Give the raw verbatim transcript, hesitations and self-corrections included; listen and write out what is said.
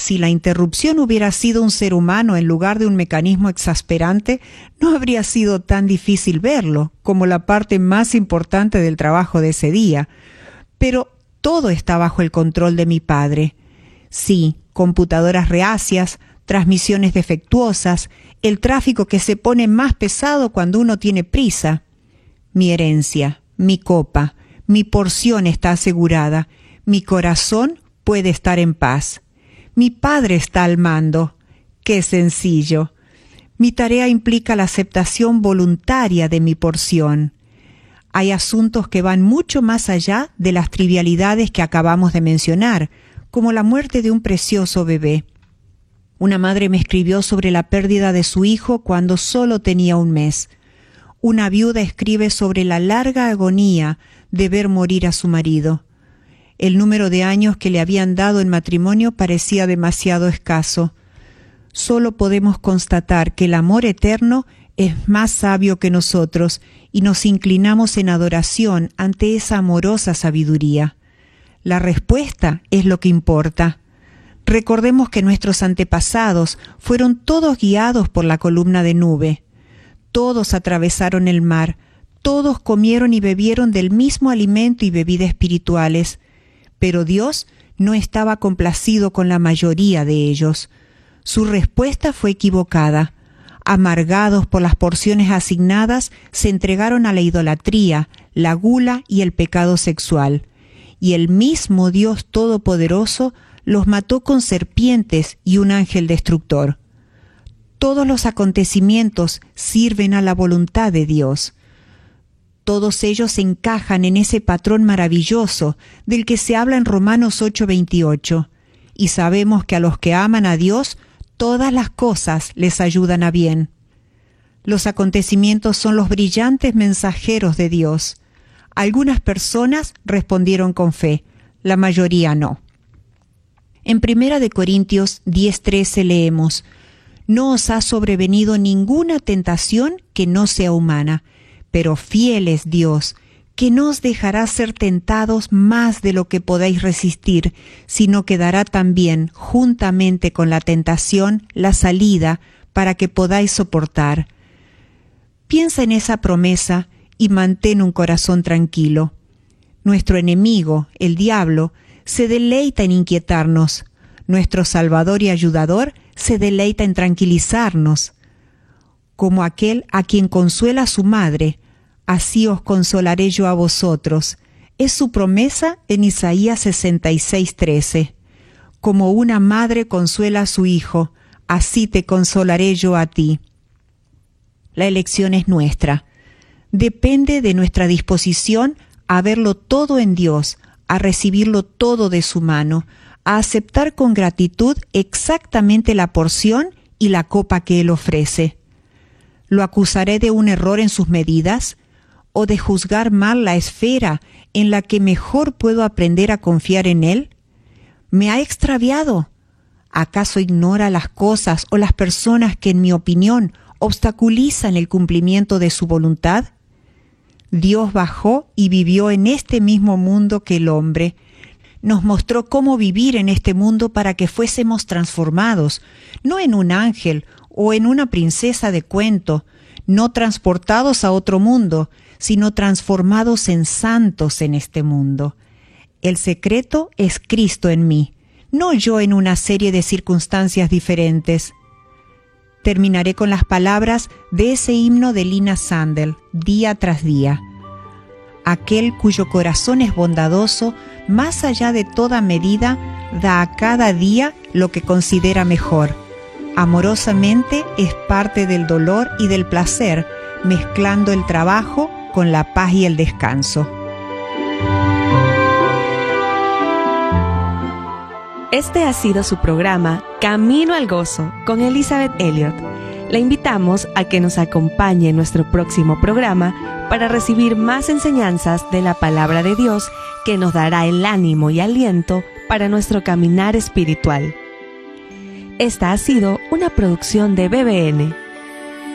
Si la interrupción hubiera sido un ser humano en lugar de un mecanismo exasperante, no habría sido tan difícil verlo como la parte más importante del trabajo de ese día. Pero todo está bajo el control de mi padre. Sí, computadoras reacias, transmisiones defectuosas, el tráfico que se pone más pesado cuando uno tiene prisa. Mi herencia, mi copa, mi porción está asegurada, mi corazón puede estar en paz. Mi padre está al mando. ¡Qué sencillo! Mi tarea implica la aceptación voluntaria de mi porción. Hay asuntos que van mucho más allá de las trivialidades que acabamos de mencionar, como la muerte de un precioso bebé. Una madre me escribió sobre la pérdida de su hijo cuando solo tenía un mes. Una viuda escribe sobre la larga agonía de ver morir a su marido. El número de años que le habían dado en matrimonio parecía demasiado escaso. Solo podemos constatar que el amor eterno es más sabio que nosotros y nos inclinamos en adoración ante esa amorosa sabiduría. La respuesta es lo que importa. Recordemos que nuestros antepasados fueron todos guiados por la columna de nube. Todos atravesaron el mar, todos comieron y bebieron del mismo alimento y bebida espirituales. Pero Dios no estaba complacido con la mayoría de ellos. Su respuesta fue equivocada. Amargados por las porciones asignadas, se entregaron a la idolatría, la gula y el pecado sexual. Y el mismo Dios Todopoderoso los mató con serpientes y un ángel destructor. Todos los acontecimientos sirven a la voluntad de Dios. Todos ellos encajan en ese patrón maravilloso del que se habla en Romanos ocho veintiocho, y sabemos que a los que aman a Dios, todas las cosas les ayudan a bien. Los acontecimientos son los brillantes mensajeros de Dios. Algunas personas respondieron con fe, la mayoría no. En Primera de Corintios diez trece leemos: «No os ha sobrevenido ninguna tentación que no sea humana, pero fiel es Dios, que no os dejará ser tentados más de lo que podáis resistir, sino que dará también, juntamente con la tentación, la salida para que podáis soportar». Piensa en esa promesa y mantén un corazón tranquilo. Nuestro enemigo, el diablo, se deleita en inquietarnos. Nuestro Salvador y Ayudador se deleita en tranquilizarnos. Como aquel a quien consuela a su madre, así os consolaré yo a vosotros. Es su promesa en Isaías sesenta y seis trece. Como una madre consuela a su hijo, así te consolaré yo a ti. La elección es nuestra. Depende de nuestra disposición a verlo todo en Dios, a recibirlo todo de su mano, a aceptar con gratitud exactamente la porción y la copa que Él ofrece. ¿Lo acusaré de un error en sus medidas o de juzgar mal la esfera en la que mejor puedo aprender a confiar en Él? ¿Me ha extraviado? ¿Acaso ignora las cosas o las personas que, en mi opinión, obstaculizan el cumplimiento de su voluntad? Dios bajó y vivió en este mismo mundo que el hombre. Nos mostró cómo vivir en este mundo para que fuésemos transformados, no en un ángel o en una princesa de cuento, no transportados a otro mundo, sino transformados en santos en este mundo. El secreto es Cristo en mí, no yo en una serie de circunstancias diferentes. Terminaré con las palabras de ese himno de Lina Sandel, Día tras día. Aquel cuyo corazón es bondadoso, más allá de toda medida, da a cada día lo que considera mejor. Amorosamente es parte del dolor y del placer, mezclando el trabajo con la paz y el descanso. Este ha sido su programa Camino al Gozo con Elizabeth Elliot. La invitamos a que nos acompañe en nuestro próximo programa para recibir más enseñanzas de la Palabra de Dios que nos dará el ánimo y aliento para nuestro caminar espiritual. Esta ha sido una producción de B B N.